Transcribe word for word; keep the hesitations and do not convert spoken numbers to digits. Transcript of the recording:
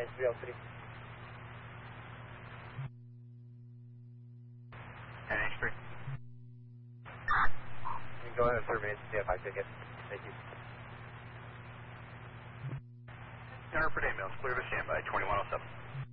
H three oh three. N H three. You can go ahead and serve me C F I ticket. Thank you. Center per day, Mills. Clear to standby, twenty-one oh seven.